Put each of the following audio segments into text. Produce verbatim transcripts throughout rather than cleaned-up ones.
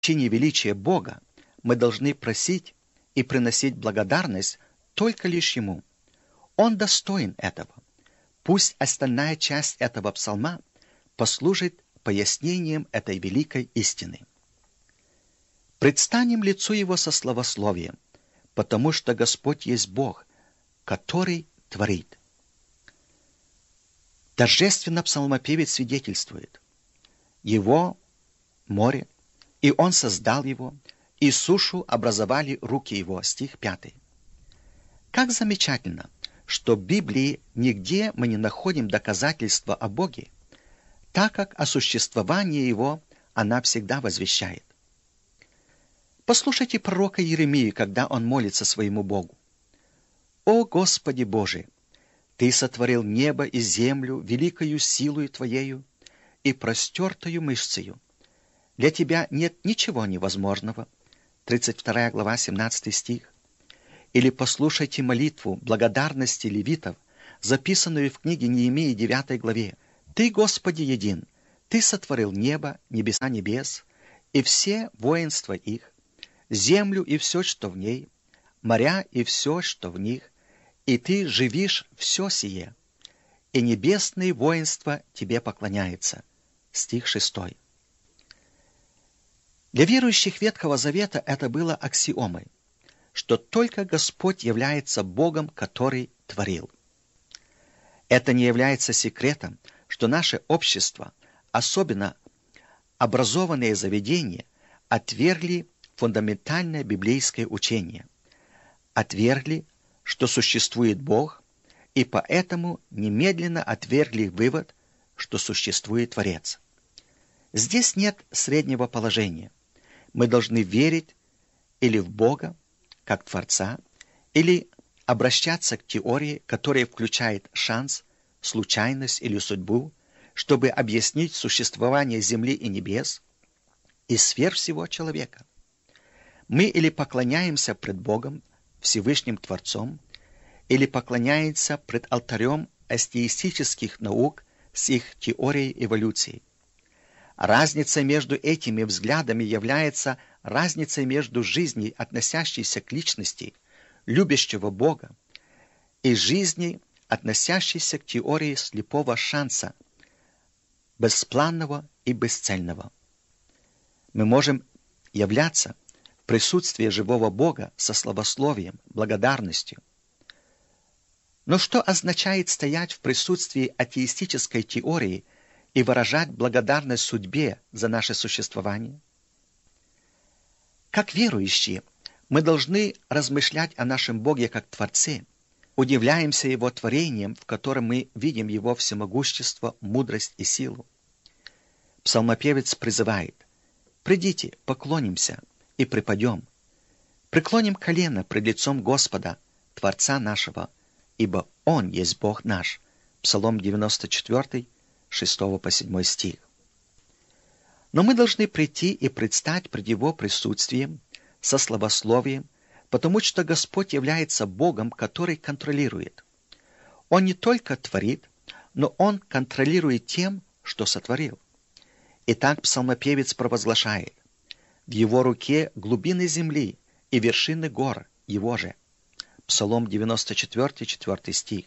чине величия Бога мы должны просить и приносить благодарность только лишь Ему. Он достоин этого. Пусть остальная часть этого псалма послужит пояснением этой великой истины. Предстанем лицу Его со славословием, потому что Господь есть Бог, который творит. Торжественно псалмопевец свидетельствует: Его море, и Он создал его, и сушу образовали руки Его. Стих пятый. Как замечательно, что в Библии нигде мы не находим доказательства о Боге, так как о существовании Его она всегда возвещает. Послушайте пророка Иеремию, когда он молится своему Богу. «О Господи Боже, Ты сотворил небо и землю великою силою Твоею и простертою мышцею. Для Тебя нет ничего невозможного». тридцать вторая глава, семнадцатый стих. Или послушайте молитву благодарности левитов, записанную в книге Неемии девятой главе. «Ты, Господи, един, Ты сотворил небо, небеса небес, и все воинства их, землю и все, что в ней, моря и все, что в них, и Ты живишь все сие, и небесные воинства Тебе поклоняются». Стих шестой. Для верующих Ветхого Завета это было аксиомой, что только Господь является Богом, который творил. Это не является секретом, что наше общество, особенно образованные заведения, отвергли фундаментальное библейское учение, отвергли, что существует Бог, и поэтому немедленно отвергли вывод, что существует Творец. Здесь нет среднего положения. Мы должны верить или в Бога, как Творца, или обращаться к теории, которая включает шанс, случайность или судьбу, чтобы объяснить существование земли и небес и сфер всего человека. Мы или поклоняемся пред Богом, Всевышним Творцом, или поклоняемся пред алтарем астеистических наук с их теорией эволюции. Разница между этими взглядами является разницей между жизнью, относящейся к личности, любящего Бога, и жизнью, относящейся к теории слепого шанса, беспланного и бесцельного. Мы можем являться в присутствии живого Бога со славословием, благодарностью. Но что означает стоять в присутствии атеистической теории и выражать благодарность судьбе за наше существование? Как верующие, мы должны размышлять о нашем Боге как Творце, удивляемся Его творением, в котором мы видим Его всемогущество, мудрость и силу. Псалмопевец призывает: «Придите, поклонимся и преподем, преклоним колено пред лицом Господа, Творца нашего, ибо Он есть Бог наш». Псалом девяносто четыре, шестой по седьмой стих. Но мы должны прийти и предстать пред Его присутствием, со славословием, потому что Господь является Богом, который контролирует. Он не только творит, но Он контролирует тем, что сотворил. Итак, псалмопевец провозглашает: «В Его руке глубины земли и вершины гор Его же». Псалом девяносто четыре, четвёртый стих.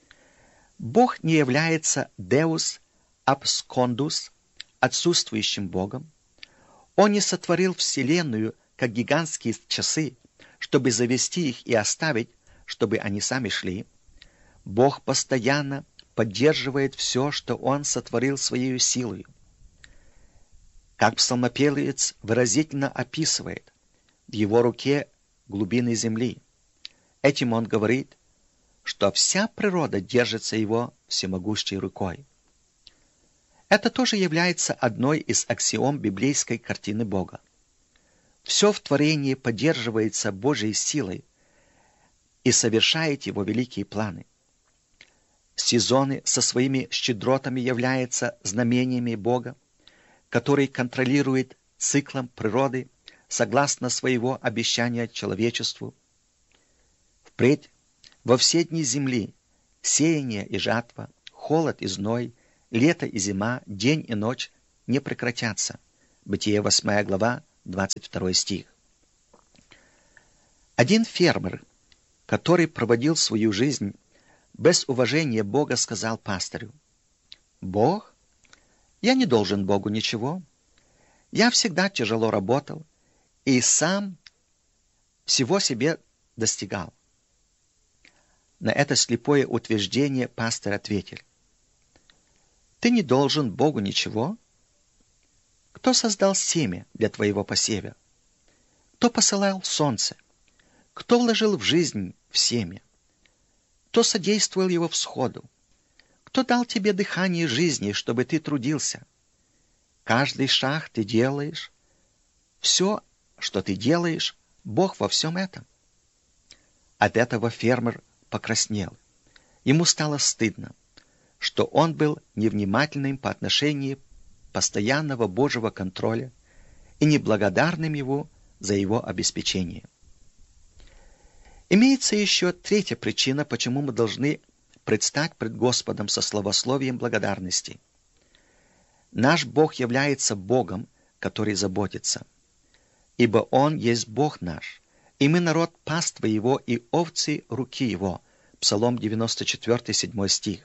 Бог не является Deus abscondus, отсутствующим Богом. Он не сотворил Вселенную, как гигантские часы, чтобы завести их и оставить, чтобы они сами шли. Бог постоянно поддерживает все, что Он сотворил Своей силой. Как псалмопевец выразительно описывает: в Его руке глубины земли. Этим он говорит, что вся природа держится Его всемогущей рукой. Это тоже является одной из аксиом библейской картины Бога. Все в творении поддерживается Божьей силой и совершает Его великие планы. Сезоны со своими щедротами являются знамениями Бога, который контролирует циклом природы согласно своего обещания человечеству. Впредь во все дни земли сеяние и жатва, холод и зной, лето и зима, день и ночь не прекратятся. Бытие восьмая глава, двадцать второй стих. Один фермер, который проводил свою жизнь без уважения Бога, сказал пастырю: «Бог? Я не должен Богу ничего. Я всегда тяжело работал и сам всего себе достигал». На это слепое утверждение пастор ответил: «Ты не должен Богу ничего? Кто создал семя для твоего посева? Кто посылал солнце? Кто вложил в жизнь в семя? Кто содействовал его всходу? Кто дал тебе дыхание жизни, чтобы ты трудился? Каждый шаг ты делаешь. Все, что ты делаешь, Бог во всем этом». От этого фермер покраснел. Ему стало стыдно, что он был невнимательным по отношению постоянного Божьего контроля и неблагодарным Его за его обеспечение. Имеется еще третья причина, почему мы должны предстать пред Господом со славословием благодарности. Наш Бог является Богом, который заботится, ибо Он есть Бог наш, и мы народ паства Его и овцы руки Его. Псалом девяносто четыре, седьмой стих.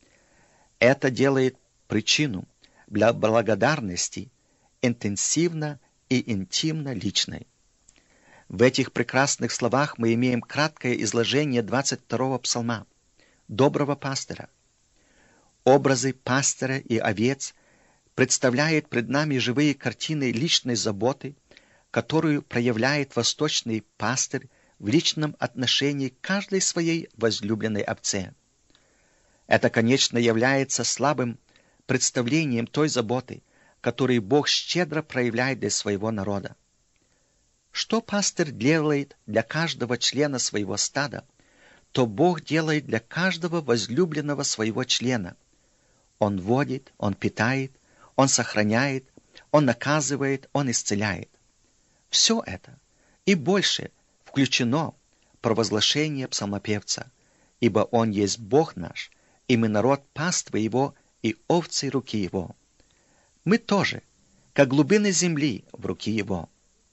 Это делает причину для благодарности интенсивно и интимно личной. В этих прекрасных словах мы имеем краткое изложение двадцать второго псалма «Доброго пастыря». Образы пастыря и овец представляют пред нами живые картины личной заботы, которую проявляет восточный пастырь в личном отношении к каждой своей возлюбленной овце. Это, конечно, является слабым представлением той заботы, которую Бог щедро проявляет для своего народа. Что пастырь делает для каждого члена своего стада, то Бог делает для каждого возлюбленного своего члена. Он водит, Он питает, Он сохраняет, Он наказывает, Он исцеляет. Все это и больше включено в провозглашение псалмопевца, ибо Он есть Бог наш, и мы народ паствы Его и овцы руки Его. Мы тоже, как глубины земли в руки Его.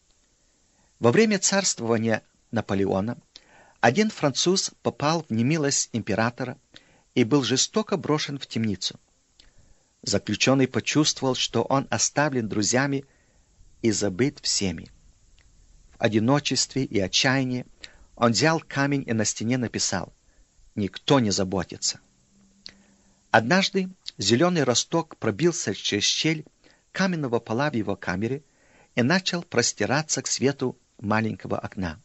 Во время царствования Наполеона один француз попал в немилость императора и был жестоко брошен в темницу. Заключенный почувствовал, что он оставлен друзьями и забыт всеми. В одиночестве и отчаянии он взял камень и на стене написал: «Никто не заботится». Однажды зеленый росток пробился через щель каменного пола в его камере и начал простираться к свету маленького окна.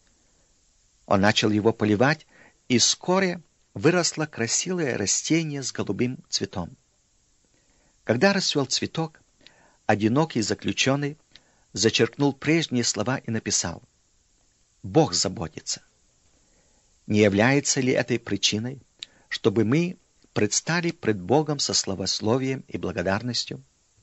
Он начал его поливать, и вскоре выросло красивое растение с голубым цветом. Когда расцвел цветок, одинокий заключенный зачеркнул прежние слова и написал: «Бог заботится». Не является ли этой причиной, чтобы мы предстали пред Богом со славословием и благодарностью?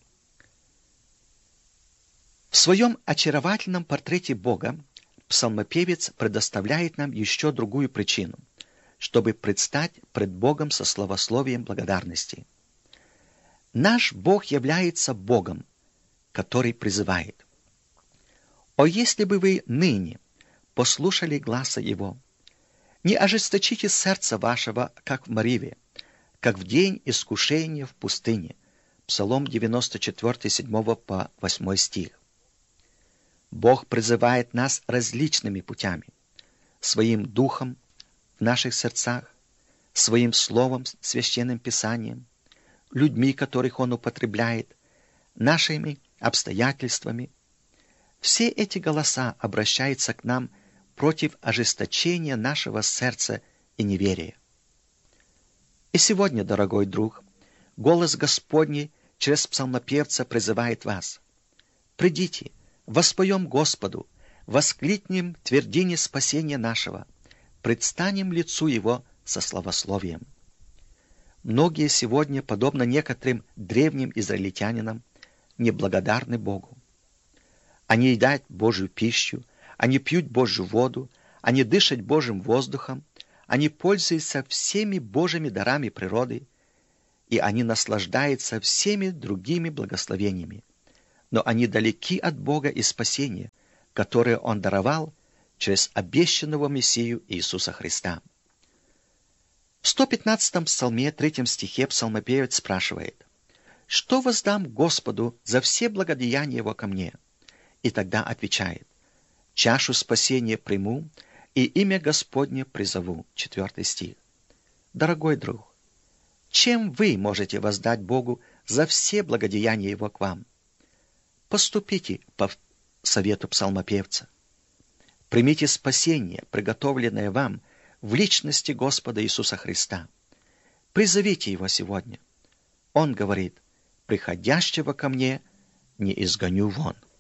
В своем очаровательном портрете Бога псалмопевец предоставляет нам еще другую причину, чтобы предстать пред Богом со славословием благодарности. Наш Бог является Богом, который призывает. «О, если бы вы ныне послушали гласа Его, не ожесточите сердце вашего, как в Мариве, как в день искушения в пустыне». Псалом девяносто четыре, седьмой по восьмой стих. Бог призывает нас различными путями: своим духом в наших сердцах, своим словом, священным писанием, людьми, которых Он употребляет, нашими обстоятельствами. Все эти голоса обращаются к нам против ожесточения нашего сердца и неверия. И сегодня, дорогой друг, голос Господний через псалмопевца призывает вас: «Придите, воспоем Господу, воскликнем твердине спасения нашего, предстанем лицу Его со славословием». Многие сегодня, подобно некоторым древним израильтянинам, неблагодарны Богу. Они едят Божью пищу, они пьют Божью воду, они дышат Божьим воздухом, они пользуются всеми Божьими дарами природы, и они наслаждаются всеми другими благословениями. но они далеки от Бога и спасения, которое Он даровал через обещанного Мессию Иисуса Христа. В сто пятнадцатом псалме, третьем стихе, псалмопевец спрашивает: «Что воздам Господу за все благодеяния Его ко мне?» И тогда отвечает: «Чашу спасения приму, и имя Господне призову». Четвертый стих. Дорогой друг, чем вы можете воздать Богу за все благодеяния Его к вам? Поступите по совету псалмопевца. Примите спасение, приготовленное вам в личности Господа Иисуса Христа. Призовите Его сегодня. Он говорит: «Приходящего ко мне не изгоню вон».